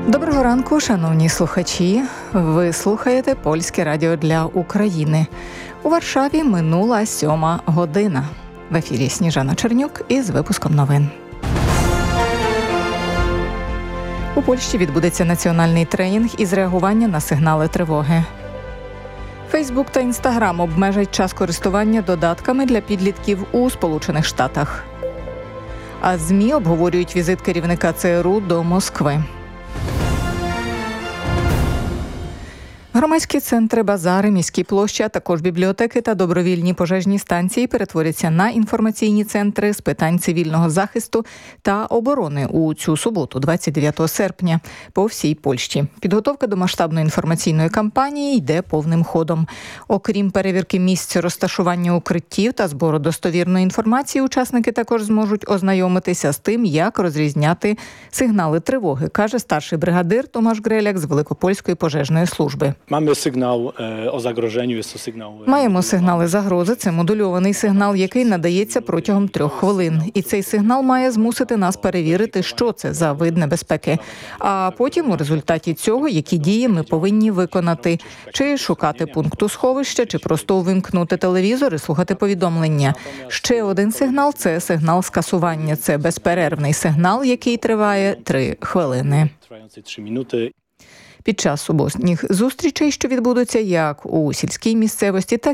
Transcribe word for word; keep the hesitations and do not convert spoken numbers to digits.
Доброго ранку, шановні слухачі. Ви слухаєте Польське радіо для України. У Варшаві минула сьома година. В ефірі Сніжана Чернюк із випуском новин. У Польщі відбудеться національний тренінг із реагування на сигнали тривоги. Фейсбук та Інстаграм обмежать час користування додатками для підлітків у Сполучених Штатах. А ЗМІ обговорюють візит керівника ЦРУ до Москви. Громадські центри, базари, міські площі, а також бібліотеки та добровільні пожежні станції перетворяться на інформаційні центри з питань цивільного захисту та оборони у цю суботу, двадцять дев'ятого серпня, по всій Польщі. Підготовка до масштабної інформаційної кампанії йде повним ходом. Окрім перевірки місць розташування укриттів та збору достовірної інформації, учасники також зможуть ознайомитися з тим, як розрізняти сигнали тривоги, каже старший бригадир Томаш Греляк з Великопольської пожежної служби. Mamy sygnał o zagrożeniu, jest to sygnał... Маємо сигнали загрози. Це модульований сигнал, який надається протягом трьох хвилин. І цей сигнал має змусити нас перевірити, що це за вид небезпеки. А потім у результаті цього, які дії ми повинні виконати. Чи шукати пункту сховища, чи просто увімкнути телевізор і слухати повідомлення. Ще один сигнал – це сигнал скасування. Це безперервний сигнал, який триває три хвилини. Під час суботніх зустрічей, що відбудуться як у сільській місцевості, так